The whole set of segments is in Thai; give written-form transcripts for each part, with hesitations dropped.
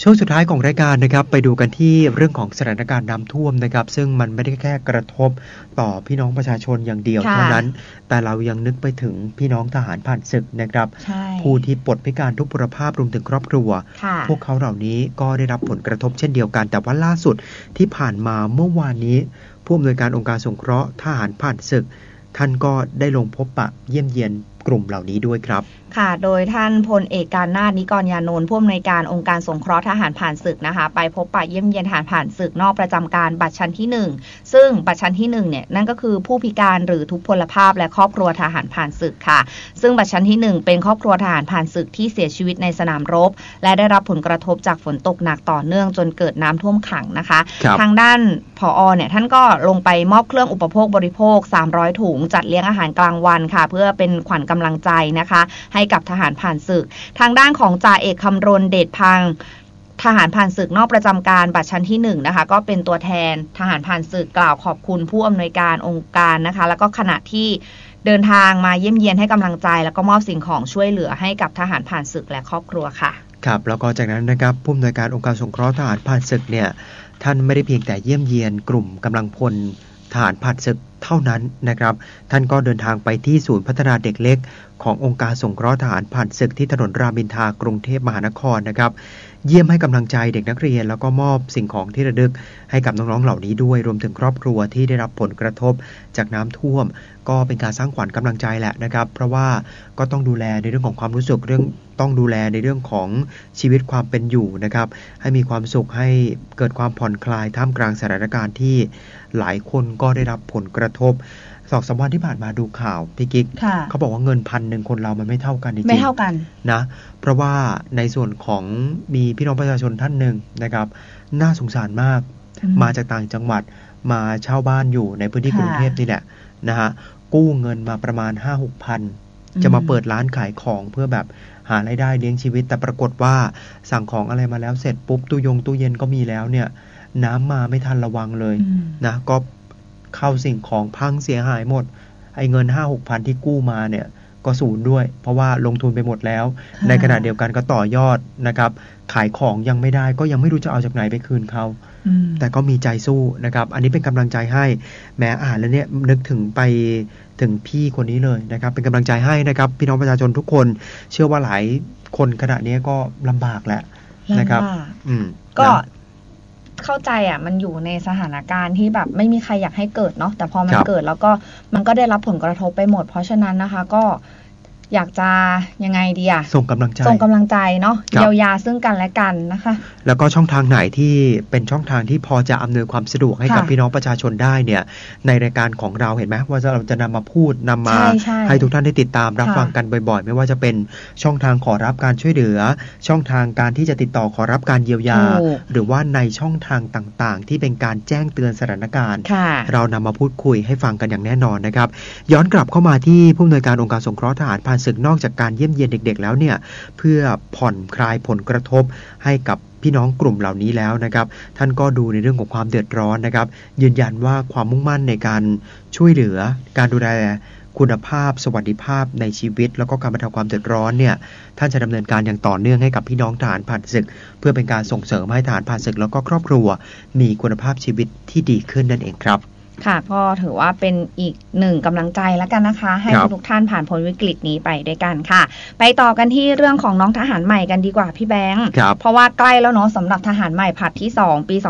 ช่วงสุดท้ายของรายการนะครับไปดูกันที่เรื่องของสถานการณ์น้ำท่วมนะครับซึ่งมันไม่ได้แค่กระทบต่อพี่น้องประชาชนอย่างเดียวเท่านั้นแต่เรายังนึกไปถึงพี่น้องทหารผ่านศึกนะครับผู้ที่ปลดพิการทุกพลภาพรวมถึงครอบครัวพวกเขาเหล่านี้ก็ได้รับผลกระทบเช่นเดียวกันแต่ว่าล่าสุดที่ผ่านมาเมื่อวานนี้ผู้อำนวยการองค์การสงเคราะห์ทหารผ่านศึกท่านก็ได้ลงพบปะเยี่ยมเยียนกลุ่มเหล่านี้ด้วยครับค่ะโดยท่านพลเอกการนาถ นิกรยานนท์ผู้อำนวยการองค์การสงเคราะห์ทหารผ่านศึกนะคะไปพบปะเยี่ยมเยียนทหารผ่านศึกนอกประจำการบัตรชั้นที่1ซึ่งบัตรชั้นที่1เนี่ยนั่นก็คือผู้พิการหรือทุพพลภาพและครอบครัวทหารผ่านศึกค่ะซึ่งบัตรชั้นที่1เป็นครอบครัวทหารผ่านศึกที่เสียชีวิตในสนามรบและได้รับผลกระทบจากฝนตกหนักต่อเนื่องจนเกิดน้ำท่วมขังนะคะทางด้านผอ.เนี่ยท่านก็ลงไปมอบเครื่องอุปโภคบริโภค300ถุงจัดเลี้ยงอาหารกลางวันค่ะเพื่อเป็นขวัญกำลังใจนะคะให้กับทหารผ่านศึกทางด้านของจ่าเอกคำรณเดชพังทหารผ่านศึกนอกประจำการบัตรชั้นที่1นะคะก็เป็นตัวแทนทหารผ่านศึกกล่าวขอบคุณผู้อำนวยการองค์การนะคะแล้วก็ขณะที่เดินทางมาเยี่ยมเยียนให้กำลังใจแล้วก็มอบสิ่งของช่วยเหลือให้กับทหารผ่านศึกและครอบครัวค่ะครับแล้วก็จากนั้นนะครับผู้อำนวยการองค์การสงเคราะห์ทหารผ่านศึกเนี่ยท่านไม่ได้เพียงแต่เยี่ยมเยียนกลุ่มกำลังพลทหารผ่านศึกเท่านั้นนะครับท่านก็เดินทางไปที่ศูนย์พัฒนาเด็กเล็กขององค์การสงเคราะห์ทหารผ่านศึกที่ถนนรามอินทรากรุงเทพมหานครนะครับเยี่ยมให้กำลังใจเด็กนักเรียนแล้วก็มอบสิ่งของที่ระลึกให้กับน้องๆเหล่านี้ด้วยรวมถึงครอบครัวที่ได้รับผลกระทบจากน้ำท่วมก็เป็นการสร้างขวัญกำลังใจแหละนะครับเพราะว่าก็ต้องดูแลในเรื่องของความรู้สึกต้องดูแลในเรื่องของชีวิตความเป็นอยู่นะครับให้มีความสุขให้เกิดความผ่อนคลายท่ามกลางสถานการณ์ที่หลายคนก็ได้รับผลกระทบ2-3 วันที่ผ่านมาดูข่าวพี่กิ๊กเขาบอกว่าเงิน1,000คนเรามันไม่เท่ากันจริงๆไม่เท่ากันนะเพราะว่าในส่วนของมีพี่น้องประชาชนท่านหนึ่งนะครับน่าสงสารมากมาจากต่างจังหวัดมาเช่าบ้านอยู่ในพื้นที่กรุงเทพนี่แหละนะฮะกู้เงินมาประมาณ 5-6 พันจะมาเปิดร้านขายของเพื่อแบบหารายได้เลี้ยงชีวิตแต่ปรากฏว่าสั่งของอะไรมาแล้วเสร็จปุ๊บตู้เย็นก็มีแล้วเนี่ยน้ำมาไม่ทันระวังเลยนะก็เข้าสิ่งของพังเสียหายหมดไอ้เงิน 5-6 พันที่กู้มาเนี่ยก็สูญด้วยเพราะว่าลงทุนไปหมดแล้วในขณะเดียวกันก็ต่อยอดนะครับขายของยังไม่ได้ก็ยังไม่รู้จะเอาจากไหนไปคืนเขาแต่ก็มีใจสู้นะครับอันนี้เป็นกำลังใจให้แม้อ่านแล้วเนี่ยนึกถึงไปถึงพี่คนนี้เลยนะครับเป็นกำลังใจให้นะครับพี่น้องประชาชนทุกคนเชื่อว่าหลายคนขณะนี้ก็ลำบากแหละนะครับก็เข้าใจอ่ะมันอยู่ในสถานการณ์ที่แบบไม่มีใครอยากให้เกิดเนาะแต่พอมันเกิดแล้วก็มันก็ได้รับผลกระทบไปหมดเพราะฉะนั้นนะคะก็อยากจะยังไงดีอ่ะส่งกำลังใจเนาะเยียวยาซึ่งกันและกันนะคะแล้วก็ช่องทางไหนที่เป็นช่องทางที่พอจะอำนวยความสะดวกให้กับพี่น้องประชาชนได้เนี่ยในรายการของเราเห็นไหมว่าเราจะนำมาพูดนำมาให้ทุกท่านได้ติดตามรับฟังกันบ่อยๆไม่ว่าจะเป็นช่องทางขอรับการช่วยเหลือช่องทางการที่จะติดต่อขอรับการเยียวยาหรือว่าในช่องทางต่างๆที่เป็นการแจ้งเตือนสถานการณ์เรานำมาพูดคุยให้ฟังกันอย่างแน่นอนนะครับย้อนกลับเข้ามาที่ผู้อำนวยการองค์การสงเคราะห์ทหารผ่านศึกนอกจากการเยี่ยมเยียนเด็กๆแล้วเนี่ยเพื่อผ่อนคลายผลกระทบให้กับพี่น้องกลุ่มเหล่านี้แล้วนะครับท่านก็ดูในเรื่องของความเดือดร้อนนะครับยืนยันว่าความมุ่งมั่นในการช่วยเหลือการดูแลคุณภาพสวัสดิภาพในชีวิตแล้วก็การบรรเทาความเดือดร้อนเนี่ยท่านจะดำเนินการอย่างต่อเนื่องให้กับพี่น้องทหารผ่านศึกเพื่อเป็นการส่งเสริมให้ทหารผ่านศึกแล้วก็ครอบครัวมีคุณภาพชีวิตที่ดีขึ้นนั่นเองครับค่ะก็ถือว่าเป็นอีกหนึ่งกำลังใจแล้วกันนะคะให้ทุกท่านผ่านพ้นวิกฤตนี้ไปด้วยกันค่ะไปต่อกันที่เรื่องของน้องทหารใหม่กันดีกว่าพี่แบงค์เพราะว่าใกล้แล้วเนาะสำหรับทหารใหม่ผลัดที่2ปี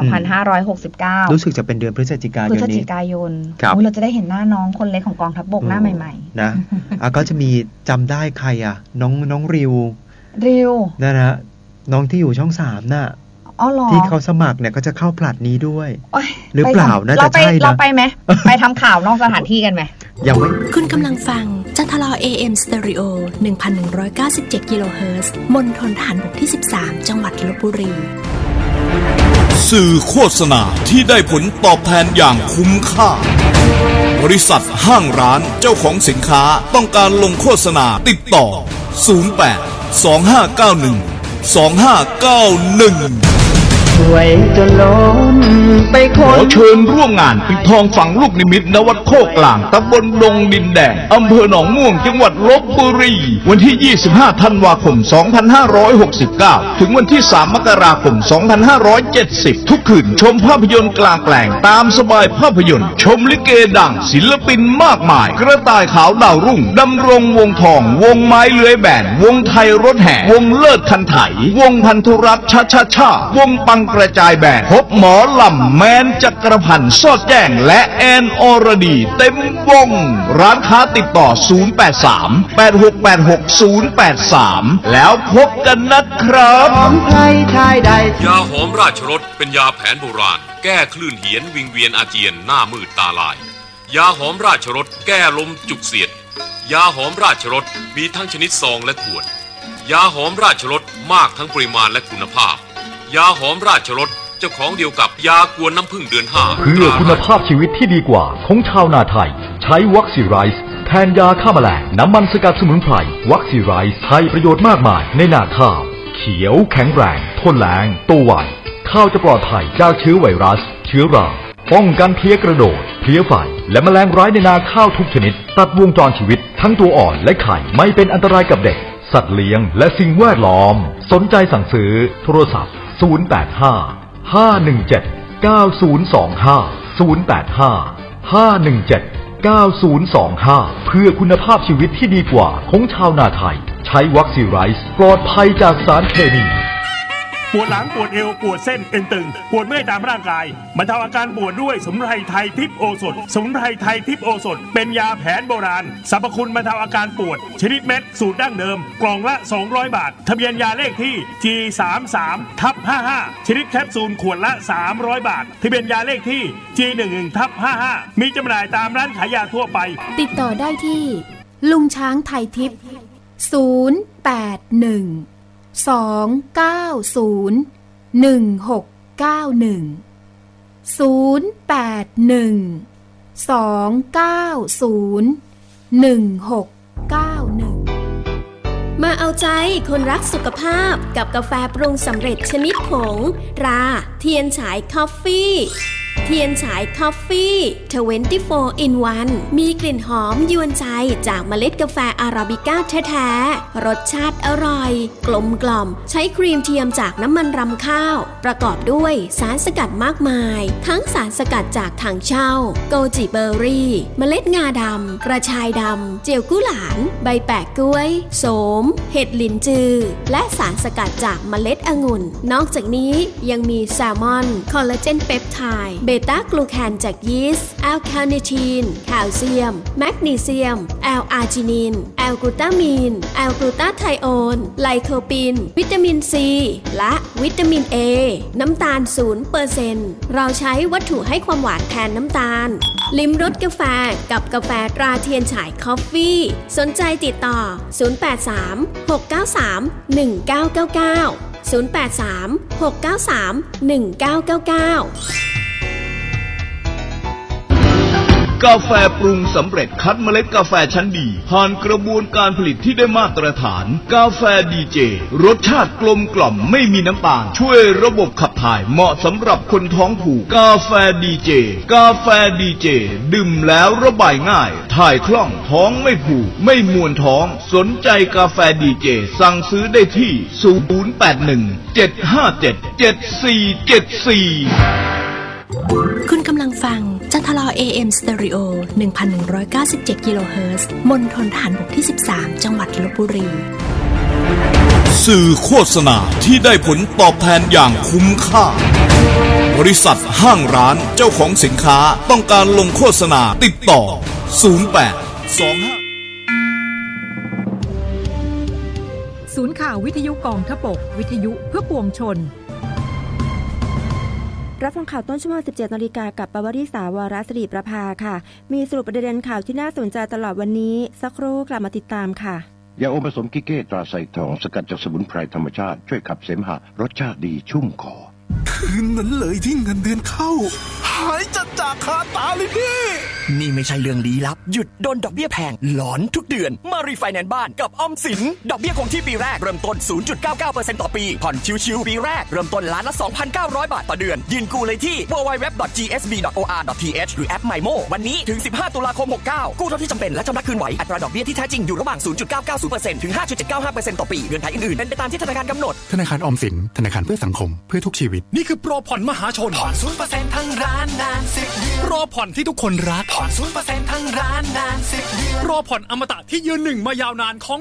2569 รู้สึกจะเป็นเดือนพฤศจิกายนเราจะได้เห็นหน้าน้องคนเล็กของกองทัพบกหน้าใหม่ๆนะก็จะมีจำได้ใครอ่ะน้องริวนะน้องที่อยู่ช่อง3น่ะที่เขาสมัครเนี่ยก็จะเข้าผลัดนี้ด้วยหรือเปล่าน่าจะใช่นะเราไปไหมไปทำข่าวนอกสถานที่กันไหมยังไม่คุณกำลังฟังจันทรา AM Stereo 1197 กิโลเฮิรตซ์มณฑลทหารบกที่13จังหวัดลพบุรีสื่อโฆษณาที่ได้ผลตอบแทนอย่างคุ้มค่าบริษัทห้างร้านเจ้าของสินค้าต้องการลงโฆษณาติดต่อ08 2591 2591 ช่วยจนล้นไปขอเชิญร่วมงานปิดทองฝังลูกนิมิตณวัดโคกลางตำบลดงดินแดงอำเภอหนองม่วงจังหวัดลพบุรีวันที่ 25 ธันวาคม 2569 ถึงวันที่ 3 มกราคม 2570 ทุกคืนชมภาพยนตร์กลางแปลงตามสบายภาพยนตร์ชมลิเกดังศิลปินมากมายกระต่ายขาวดาวรุ่งดำรงวงทองวงไม้เลื้อยแบนวงไทยรถแห่วงเลิศคันไถวงพันธุรัตน์ชาวงปังกระจายแบนพบหมอลำแมนจักรพันธ์สอดแจ้งและแอนอรดีเต็มวงร้านค้าติดต่อ 083-8686-083 แล้วพบกันนะครับยาหอมราชรสเป็นยาแผนโบราณแก้คลื่นเหียนวิงเวียนอาเจียนหน้ามืดตาลายยาหอมราชรสแก้ลมจุกเสียดยาหอมราชรสมีทั้งชนิดซองและขวดยาหอมราชรสมากทั้งปริมาณและคุณภาพยาหอมราชรสเจ้าของเดียวกับยากวนน้ำผึ้งเดือน5 เพื่อคุณภาพชีวิตที่ดีกว่าของชาวนาไทยใช้วัคซีไรส์แทนยาฆ่าแมลงน้ำมันสกัดสมุนไพรวัคซีไรส์ให้ประโยชน์มากมายในนาข้าวเขียวแข็งแรงทนแล้งโตไวข้าวจะปลอดภัยจากเชื้อไวรัสเชื้อราป้องกันเพลี้ยกระโดดเพลี้ยไฟและแมลงร้ายในนาข้าวทุกชนิดตัดวงจรชีวิตทั้งตัวอ่อนและไข่ไม่เป็นอันตรายกับเด็กสัตว์เลี้ยงและสิ่งแวดล้อมสนใจสั่งซื้อโทรศัพท์085-517-9025 เพื่อคุณภาพชีวิตที่ดีกว่าของชาวนาไทยใช้วัคซีไรส์ปลอดภัยจากสารเคมีปวดหลังปวดเอวปวดเส้นเอ็นตึงปวดเมื่อยตามร่างกายบรรเทาอาการปวดด้วยสมุนไพรไทยทิพย์โอสถสมุนไพรไทยทิพย์โอสถเป็นยาแผนโบราณสรรพคุณบรรเทาอาการปวดชนิดเม็ดสูตรดั้งเดิมกล่องละ200 บาททะเบียนยาเลขที่ G33/55 ชนิดแคปซูลขวดละ300 บาททะเบียนยาเลขที่ G11/55 มีจำหน่ายตามร้านขายยาทั่วไปติดต่อได้ที่ลุงช้างไทยทิพย์มาเอาใจคนรักสุขภาพกับกาแฟปรุงสำเร็จชนิดผงราเทียนฉายคอฟฟี่เทียนฉายคอฟฟี่24 in 1มีกลิ่นหอมยวนใจจากเมล็ดกาแฟอาราบิก้าแท้ๆรสชาติอร่อยกลมกล่อมใช้ครีมเทียมจากน้ำมันรำข้าวประกอบด้วยสารสกัดมากมายทั้งสารสกัดจากถังเช่าโกจิเบอร์รี่เมล็ดงาดำกระชายดำเจียวกุหลาบใบแปะกล้วยโสมเห็ดหลินจือและสารสกัดจากเมล็ดองุ่นนอกจากนี้ยังมีแซลมอนคอลลาเจนเปปไทด์เบต้ากลูแคนจากยีสต์แอลคาเนทีนแคลเซียมแมกนีเซียมแอลอาร์จินินแอลกลูตามีนแอลกลูตาไทโอนไลโคปินวิตามินซีและวิตามินเอน้ำตาล 0% เราใช้วัตถุให้ความหวานแทนน้ำตาลลิ้มรสกาแฟกับกาแฟตราเทียนฉายคอฟฟี่สนใจติดต่อ083-693-1999 083-693-1999 กาแฟปรุงสำเร็จคัดเมล็ดกาแฟชั้นดีผ่านกระบวนการผลิตที่ได้มาตรฐานกาแฟดีเจรสชาติกลมกล่อมไม่มีน้ำตาลช่วยระบบขับถ่ายเหมาะสำหรับคนท้องผูกกาแฟดีเจกาแฟดีเจดื่มแล้วระบายง่ายถ่ายคล่องท้องไม่ผูกไม่มวนท้องสนใจกาแฟดีเจสั่งซื้อได้ที่081-757-7474 คุณกำลังฟังจันทรา AM Stereo 1197 กิโลเฮิรตซ์มณฑลทหารบกที่ 13 จังหวัดลพบุรีสื่อโฆษณาที่ได้ผลตอบแทนอย่างคุ้มค่าบริษัทห้างร้านเจ้าของสินค้าต้องการลงโฆษณาติดต่อ 0825 ศูนย์ข่าววิทยุกองทพบกวิทยุเพื่อปวงชนรับฟังข่าวต้นชั่วโมง 17 นาฬิกากับปวริษาวรศิริประภาค่ะมีสรุปประเด็นข่าวที่น่าสนใจตลอดวันนี้สักครู่กลับมาติดตามค่ะยาอมผสมกิเก้ตราไซทองสกัดจากสมุนไพรธรรมชาติช่วยขับเสมหะรสชาติดีชุ่มคอคืนนั้นเลยที่เงินเดือนเข้าหายจัดจากคาตาเลยพี่นี่ไม่ใช่เรื่องลี้ลับหยุดโดนดอกเบี้ยแพงหลอนทุกเดือนมารีไฟแนนซ์บ้านกับออมสินดอกเบี้ยคงที่ปีแรกเริ่มต้น 0.99% ต่อปีผ่อนชิวๆปีแรกเริ่มต้นล้านละ 2,900 บาทต่อเดือนยื่นกู้เลยที่ www.gsb.or.th หรือแอป MyMo วันนี้ถึง15ตุลาคม69กู้เท่าที่จำเป็นและชำระคืนไหวอัตราดอกเบี้ยที่แท้จริงอยู่ระหว่าง 0.990% ถึง 5.795% ต่อปีเงื่อนไขอื่นๆเป็นไปตามที่ธนาคารกำหนดธนาคารออมสินธนาคารเพื่อสังคมเพื่อทุกชีวิตนี่คือโปรผ่อนมหาชนผ่อน 0% ทั้งร้านนาน10เดือนโปรผ่อนที่ทุกคนรักผ่อน 0% ทั้งร้านนาน10เดือนโปรผ่อนอมตะที่ยืนหนึ่งมายาวนานของ